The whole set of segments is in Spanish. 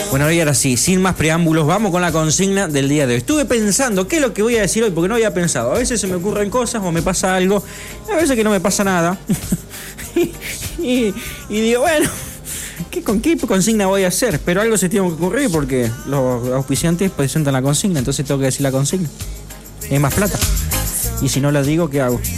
Bueno, y ahora sí, sin más preámbulos, vamos con la consigna del día de hoy. Estuve pensando qué es lo que voy a decir hoy, porque no había pensado. A veces se me ocurren cosas o me pasa algo, a veces que no me pasa nada. y digo, bueno, ¿con qué consigna voy a hacer? Pero algo se tiene que ocurrir porque los auspiciantes presentan la consigna, entonces tengo que decir la consigna. Es más plata. Y si no la digo, ¿qué hago?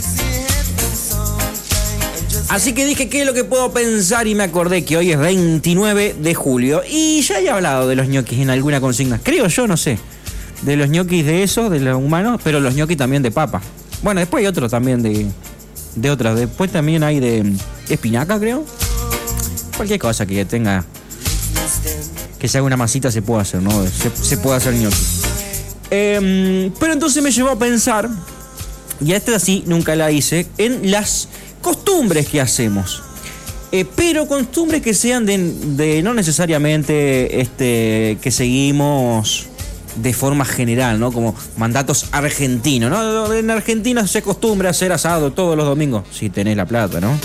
Así que dije, ¿qué es lo que puedo pensar? Y me acordé que hoy es 29 de julio. Y ya he hablado de los ñoquis en alguna consigna. Creo yo, no sé. De los ñoquis de esos, de los humanos, pero los ñoquis también de papa. Bueno, después hay otros también de otras. Después también hay de espinaca, creo. Cualquier cosa que tenga, que se haga una masita se puede hacer, ¿no? Se puede hacer ñoqui. Pero entonces me llevó a pensar, y esta así nunca la hice, en las costumbres que hacemos. Pero costumbres que sean de no necesariamente que seguimos de forma general, ¿no? Como mandatos argentinos, ¿no? En Argentina se acostumbra a hacer asado todos los domingos, si tenés la plata, ¿no?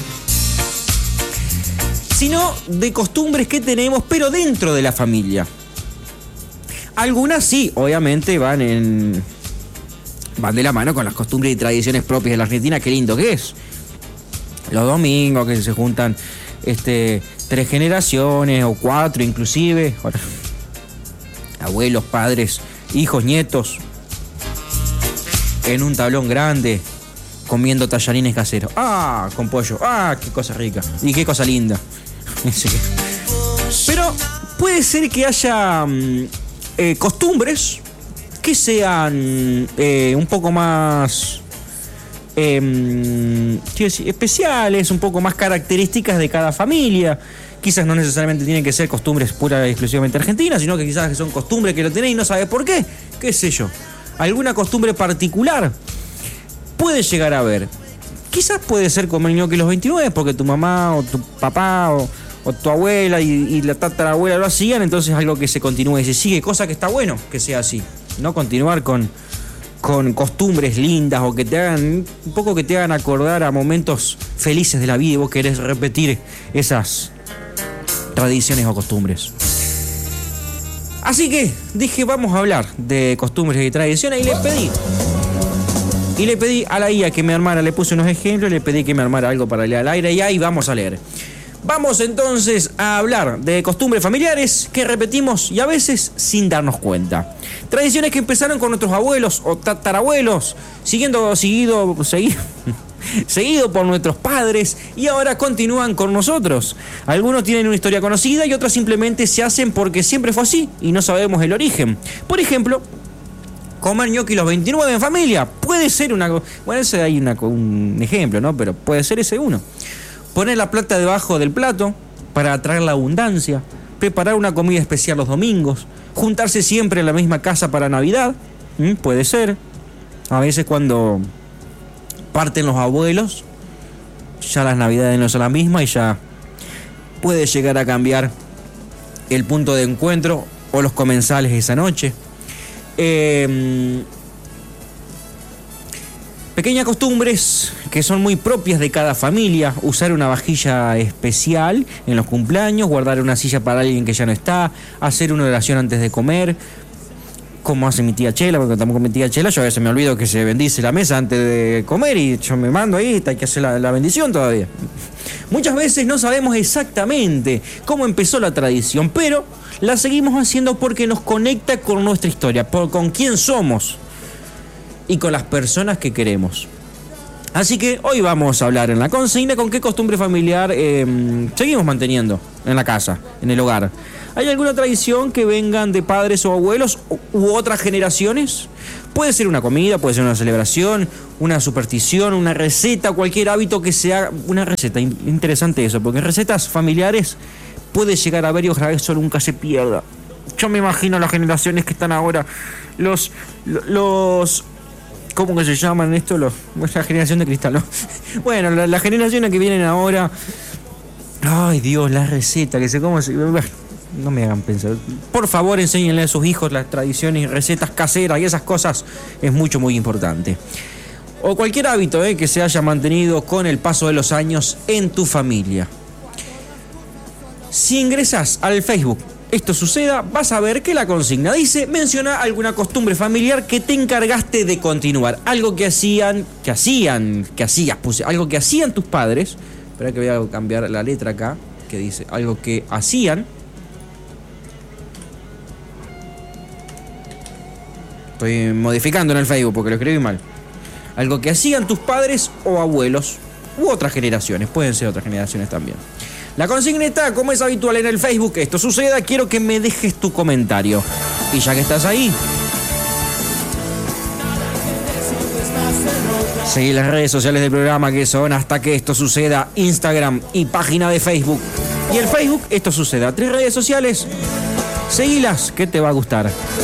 Sino de costumbres que tenemos, pero dentro de la familia. Algunas sí, obviamente van de la mano con las costumbres y tradiciones propias de la Argentina. Qué lindo que es. Los domingos que se juntan 3 generaciones o 4 inclusive. Abuelos, padres, hijos, nietos. En un tablón grande, comiendo tallarines caseros. ¡Ah! Con pollo. ¡Ah! ¡Qué cosa rica! Y qué cosa linda. Pero puede ser que haya costumbres que sean un poco más especiales, un poco más características de cada familia. Quizás no necesariamente tienen que ser costumbres pura y exclusivamente argentinas, sino que quizás son costumbres que lo tenéis y no sabés por qué. ¿Qué sé yo? Alguna costumbre particular puede llegar a haber. Quizás puede ser comer ñoqui los 29 porque tu mamá o tu papá o tu abuela y la tatarabuela lo hacían, entonces algo que se continúe y se sigue, cosa que está bueno que sea así, no continuar con costumbres lindas o que te hagan un poco, que te hagan acordar a momentos felices de la vida y vos querés repetir esas tradiciones o costumbres. Así que dije, vamos a hablar de costumbres y tradiciones y le pedí a la IA que me armara, le puse unos ejemplos, le pedí que me armara algo para leer al aire y ahí vamos a leer. Vamos entonces a hablar de costumbres familiares que repetimos y a veces sin darnos cuenta. Tradiciones que empezaron con nuestros abuelos o tatarabuelos, seguido por nuestros padres y ahora continúan con nosotros. Algunos tienen una historia conocida y otros simplemente se hacen porque siempre fue así y no sabemos el origen. Por ejemplo, comer ñoqui los 29 en familia. Puede ser bueno, ese hay un ejemplo, ¿no? Pero puede ser ese uno. Poner la plata debajo del plato para atraer la abundancia. Preparar una comida especial los domingos. Juntarse siempre en la misma casa para Navidad. Puede ser. A veces cuando parten los abuelos, ya las Navidades no son las mismas y ya puede llegar a cambiar el punto de encuentro o los comensales esa noche. Pequeñas costumbres que son muy propias de cada familia. Usar una vajilla especial en los cumpleaños, guardar una silla para alguien que ya no está, hacer una oración antes de comer, como hace mi tía Chela, porque tampoco mi tía Chela, yo a veces me olvido que se bendice la mesa antes de comer y yo me mando ahí, hay que hacer la bendición todavía. Muchas veces no sabemos exactamente cómo empezó la tradición, pero la seguimos haciendo porque nos conecta con nuestra historia, con quién somos y con las personas que queremos. Así que hoy vamos a hablar en la consigna con qué costumbre familiar seguimos manteniendo en la casa, en el hogar. ¿Hay alguna tradición que vengan de padres o abuelos u otras generaciones? Puede ser una comida, puede ser una celebración, una superstición, una receta, cualquier hábito que sea una receta. Interesante eso, porque recetas familiares puede llegar a ver y ojalá eso nunca se pierda. Yo me imagino las generaciones que están ahora, los ¿cómo que se llaman esto? La generación de cristal, ¿no? Bueno, las generaciones que vienen ahora. Ay, Dios, la receta, que sé cómo se. No me hagan pensar. Por favor, enséñenle a sus hijos las tradiciones y recetas caseras y esas cosas. Es mucho, muy importante. O cualquier hábito que se haya mantenido con el paso de los años en tu familia. Si ingresas al Facebook esto suceda, vas a ver que la consigna dice: menciona alguna costumbre familiar que te encargaste de continuar. Algo que hacían tus padres. Espera que voy a cambiar la letra acá, que dice algo que hacían. Estoy modificando en el Facebook porque lo escribí mal. Algo que hacían tus padres o abuelos u otras generaciones. Pueden ser otras generaciones también. La consigna está, como es habitual en el Facebook, esto suceda, quiero que me dejes tu comentario. Y ya que estás ahí, seguí las redes sociales del programa, que son Hasta que esto suceda, Instagram y página de Facebook. Y el Facebook, esto suceda, 3 redes sociales, seguilas, que te va a gustar.